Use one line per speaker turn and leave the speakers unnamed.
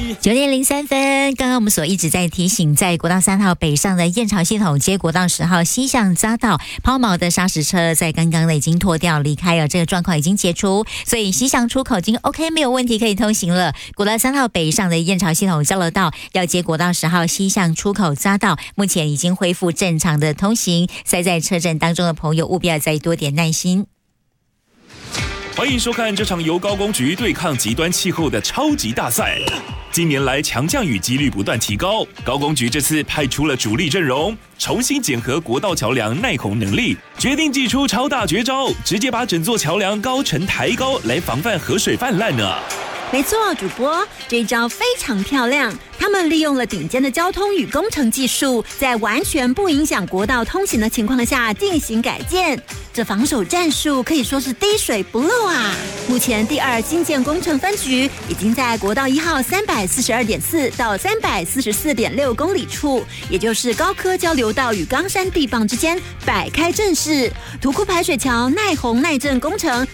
9点03分，刚刚我们所一直在提醒，在国道3号北上的燕巢系统接国道10号西向匝道抛锚的砂石车，在刚刚已经脱掉离开了，这个状况已经解除，所以西向出口已经 OK 没有问题可以通行了。国道3号北上的燕巢系统交流道要接国道10号西向出口匝道，目前已经恢复正常的通行，塞在车阵当中的朋友务必要再多点耐心。
欢迎收看这场由高工局对抗极端气候的超级大赛。近年来强降雨几率不断提高，高工局这次派出了主力阵容，重新检核国道桥梁耐洪能力，决定祭出超大绝招，直接把整座桥梁高层抬高，来防范河水泛滥呢。
没错，主播，这一招非常漂亮。他们利用了顶尖的交通与工程技术，在完全不影响国道通行的情况下进行改建。这防守战术可以说是滴水不漏啊！目前第2新建工程分局已经在国道1号342.4到344.6公里处，也就是高科交流道与冈山地磅之间摆开阵势。土库排水桥耐洪耐震工程